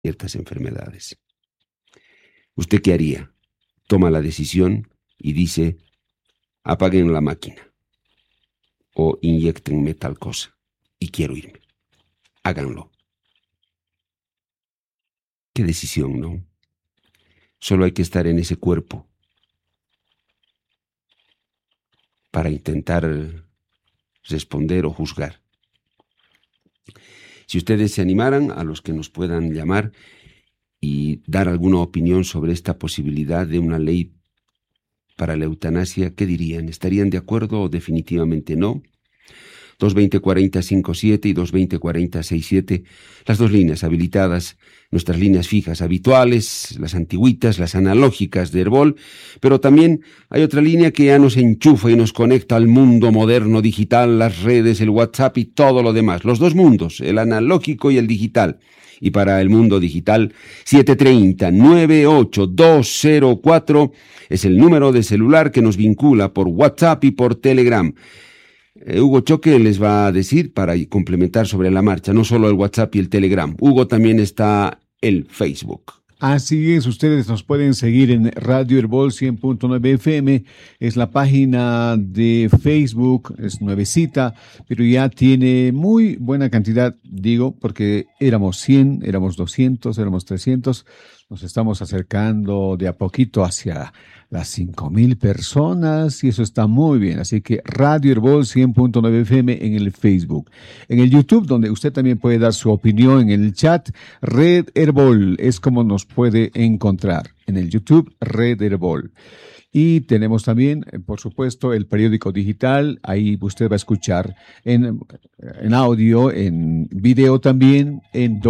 ciertas enfermedades. ¿Usted qué haría? Toma la decisión y dice, apaguen la máquina o inyéctenme tal cosa y quiero irme. Háganlo. Qué decisión, ¿no? Solo hay que estar en ese cuerpo para intentar responder o juzgar. Si ustedes se animaran, a los que nos puedan llamar y dar alguna opinión sobre esta posibilidad de una ley para la eutanasia, ¿qué dirían? ¿Estarían de acuerdo o definitivamente no? 220-4057 y 220-4067, las dos líneas habilitadas, nuestras líneas fijas habituales, las antigüitas, las analógicas de Herbol, pero también hay otra línea que ya nos enchufa y nos conecta al mundo moderno digital, las redes, el WhatsApp y todo lo demás, los dos mundos, el analógico y el digital. Y para el mundo digital, 730-98204 es el número de celular que nos vincula por WhatsApp y por Telegram. Hugo Choque les va a decir, para complementar sobre la marcha, no solo el WhatsApp y el Telegram. Hugo, también está el Facebook. Así es, ustedes nos pueden seguir en Radio Herbol 100.9 FM, es la página de Facebook, es nuevecita, pero ya tiene muy buena cantidad, digo, porque éramos 100, éramos 200, éramos 300, nos estamos acercando de a poquito hacia las 5,000 personas y eso está muy bien. Así que Radio Herbol 100.9 FM en el Facebook. En el YouTube, donde usted también puede dar su opinión en el chat, Red Herbol es como nos puede encontrar. En el YouTube, Red Herbol. Y tenemos también, por supuesto, el periódico digital. Ahí usted va a escuchar en audio, en video también, en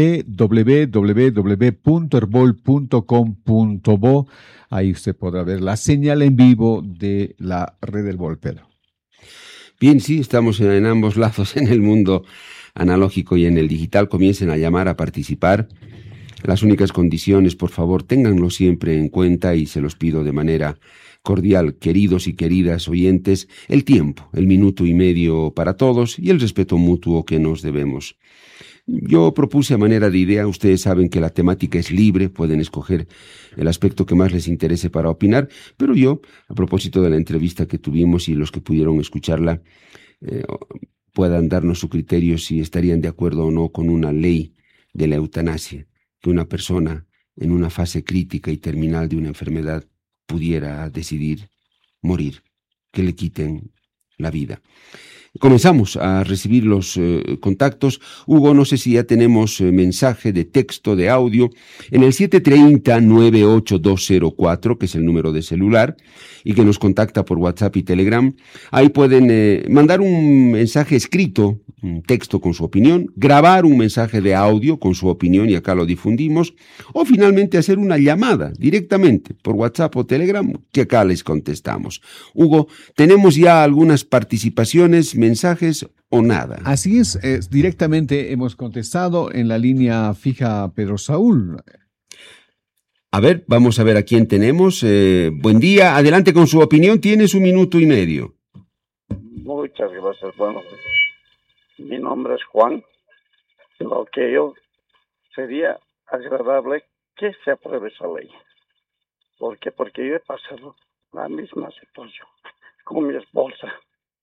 www.herbol.com.bo. Ahí usted podrá ver la señal en vivo de la Red Herbol, Pedro. Bien, sí, estamos en ambos lados, en el mundo analógico y en el digital. Comiencen a llamar, a participar. Las únicas condiciones, por favor, ténganlo siempre en cuenta y se los pido de manera cordial, queridos y queridas oyentes, el tiempo, el minuto y medio para todos y el respeto mutuo que nos debemos. Yo propuse a manera de idea, ustedes saben que la temática es libre, pueden escoger el aspecto que más les interese para opinar, pero yo, a propósito de la entrevista que tuvimos y los que pudieron escucharla, puedan darnos su criterio si estarían de acuerdo o no con una ley de la eutanasia, que una persona en una fase crítica y terminal de una enfermedad pudiera decidir morir, que le quiten la vida. Comenzamos a recibir los contactos. Hugo, no sé si ya tenemos mensaje de texto, de audio, en el 730-98204, que es el número de celular, y que nos contacta por WhatsApp y Telegram. Ahí pueden mandar un mensaje escrito, un texto con su opinión, grabar un mensaje de audio con su opinión y acá lo difundimos, o finalmente hacer una llamada directamente por WhatsApp o Telegram, que acá les contestamos. Hugo, tenemos ya algunas participaciones, mensajes o nada. Así es, directamente hemos contestado en la línea fija Pedro Saúl. A ver, vamos a ver a quién tenemos. Buen día, adelante con su opinión, tienes 1 minuto y medio. Muchas gracias. Bueno, mi nombre es Juan. Lo que yo sería agradable que se apruebe esa ley. ¿Por qué? Porque yo he pasado la misma situación con mi esposa.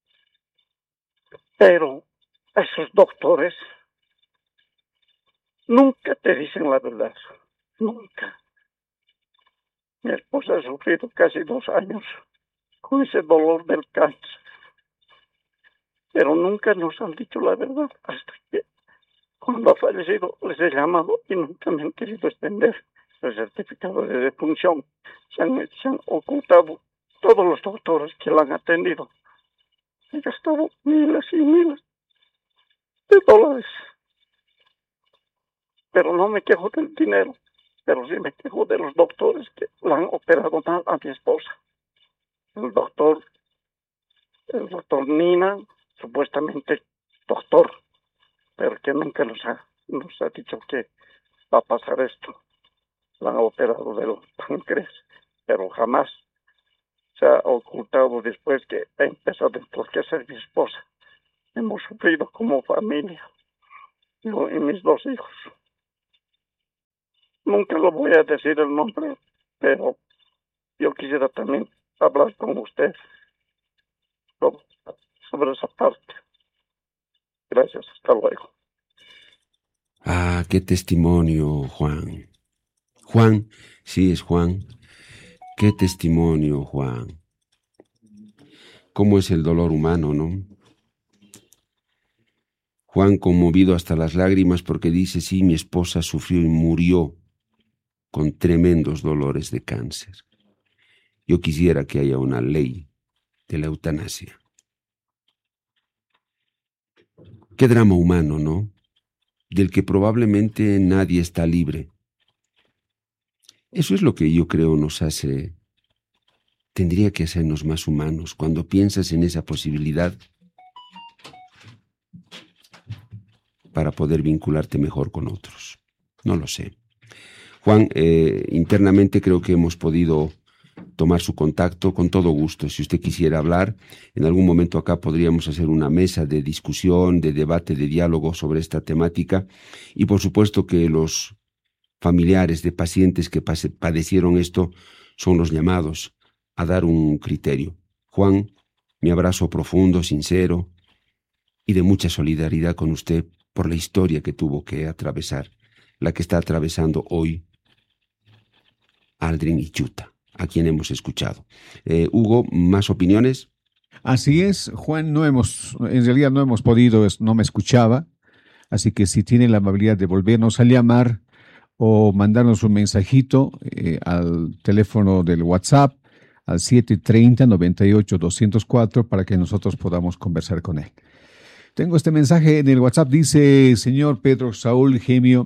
Pero esos doctores nunca te dicen la verdad. Nunca. Mi esposa ha sufrido casi 2 años con ese dolor del cáncer. Pero nunca nos han dicho la verdad. Hasta que cuando ha fallecido les he llamado y nunca me han querido extender el certificado de defunción. Se han ocultado todos los doctores que la han atendido. He gastado miles y miles de dólares. Pero no me quejo del dinero, pero sí me quejo de los doctores que la han operado mal a mi esposa. El doctor Nina, supuestamente doctor, pero que nunca nos ha dicho que va a pasar esto. La han operado del páncreas, pero jamás se ha ocultado después que ha empezado a entorpecer mi esposa. Hemos sufrido como familia, yo y mis 2 hijos. nunca lo voy a decir el nombre, pero yo quisiera también hablar con usted sobre esa parte. Gracias, hasta luego. Ah, qué testimonio, Juan. Juan, sí es Juan. Qué testimonio, Juan. Cómo es el dolor humano, ¿no? Juan conmovido hasta las lágrimas porque dice, sí, mi esposa sufrió y murió con tremendos dolores de cáncer. Yo quisiera que haya una ley de la eutanasia. Qué drama humano, ¿no? Del que probablemente nadie está libre. Eso es lo que yo creo tendría que hacernos más humanos. Cuando piensas en esa posibilidad, para poder vincularte mejor con otros. No lo sé. Juan, internamente creo que hemos podido tomar su contacto con todo gusto. Si usted quisiera hablar, en algún momento acá podríamos hacer una mesa de discusión, de debate, de diálogo sobre esta temática. Y por supuesto que los familiares de pacientes que padecieron esto son los llamados a dar un criterio. Juan, mi abrazo profundo, sincero y de mucha solidaridad con usted por la historia que tuvo que atravesar, la que está atravesando hoy Aldrin y Chuta, a quien hemos escuchado. Hugo, ¿más opiniones? Así es, Juan, en realidad no hemos podido, no me escuchaba, así que si tiene la amabilidad de volvernos a llamar o mandarnos un mensajito al teléfono del WhatsApp, al 730-98-204, para que nosotros podamos conversar con él. Tengo este mensaje en el WhatsApp, dice, señor Pedro Saúl Gemio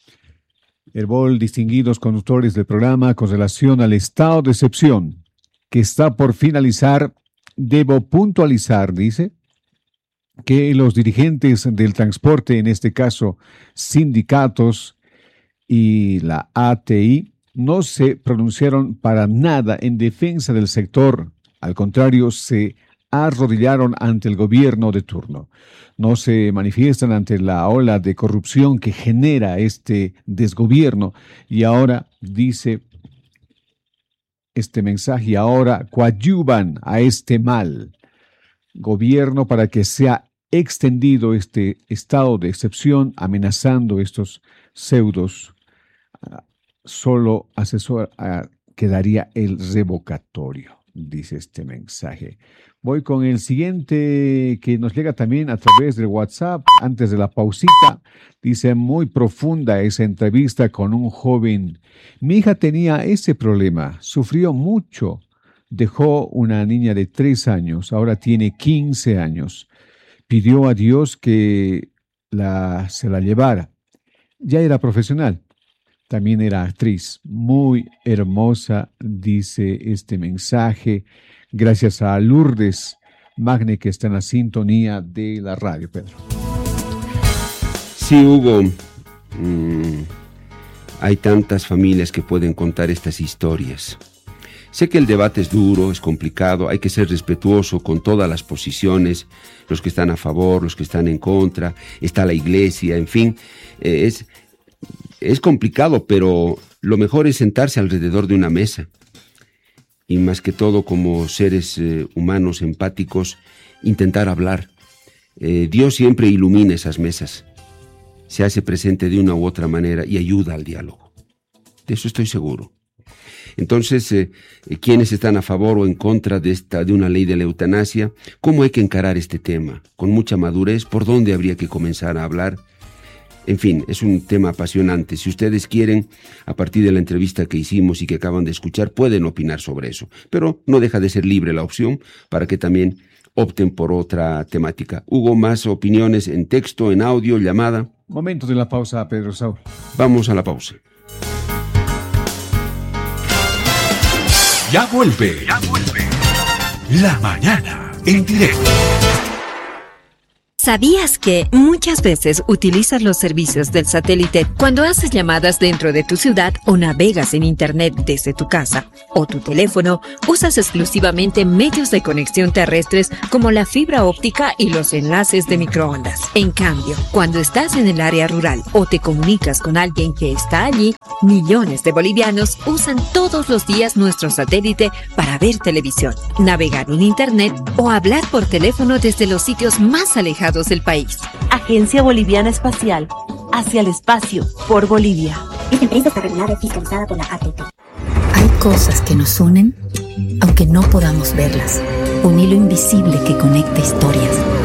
Herbol, distinguidos conductores del programa, con relación al estado de excepción que está por finalizar, debo puntualizar, dice, que los dirigentes del transporte, en este caso sindicatos y la ATI, no se pronunciaron para nada en defensa del sector. Al contrario, se arrodillaron ante el gobierno de turno. No se manifiestan ante la ola de corrupción que genera este desgobierno. Y ahora, dice este mensaje, ahora coadyuvan a este mal gobierno para que sea extendido este estado de excepción, amenazando estos pseudos. Solo quedaría el revocatorio, dice este mensaje. Voy con el siguiente que nos llega también a través del WhatsApp. Antes de la pausita, dice, muy profunda esa entrevista con un joven. Mi hija tenía ese problema, sufrió mucho. Dejó una niña de 3 años, ahora tiene 15 años. Pidió a Dios que se la llevara. Ya era profesional. También era actriz, muy hermosa, dice este mensaje. Gracias a Lourdes Magne, que está en la sintonía de la radio, Pedro. Sí, Hugo. Hay tantas familias que pueden contar estas historias. Sé que el debate es duro, es complicado, hay que ser respetuoso con todas las posiciones, los que están a favor, los que están en contra, está la iglesia, en fin, es complicado, pero lo mejor es sentarse alrededor de una mesa. Y más que todo, como seres humanos empáticos, intentar hablar. Dios siempre ilumina esas mesas. Se hace presente de una u otra manera y ayuda al diálogo. De eso estoy seguro. Entonces, ¿quiénes están a favor o en contra de una ley de la eutanasia? ¿Cómo hay que encarar este tema? ¿Con mucha madurez? ¿Por dónde habría que comenzar a hablar? En fin, es un tema apasionante. Si ustedes quieren, a partir de la entrevista que hicimos y que acaban de escuchar, pueden opinar sobre eso. Pero no deja de ser libre la opción para que también opten por otra temática. Hugo, más opiniones en texto, en audio, llamada. Momento de la pausa, Pedro Saúl. Vamos a la pausa. Ya vuelve. La mañana en directo. ¿Sabías que muchas veces utilizas los servicios del satélite cuando haces llamadas dentro de tu ciudad o navegas en Internet desde tu casa o tu teléfono? Usas exclusivamente medios de conexión terrestres como la fibra óptica y los enlaces de microondas. En cambio, cuando estás en el área rural o te comunicas con alguien que está allí, millones de bolivianos usan todos los días nuestro satélite para ver televisión, navegar en Internet o hablar por teléfono desde los sitios más alejados del país. Agencia Boliviana Espacial, hacia el espacio, por Bolivia. Esta empresa está regulada y fiscalizada por la ATP. Hay cosas que nos unen, aunque no podamos verlas. Un hilo invisible que conecta historias.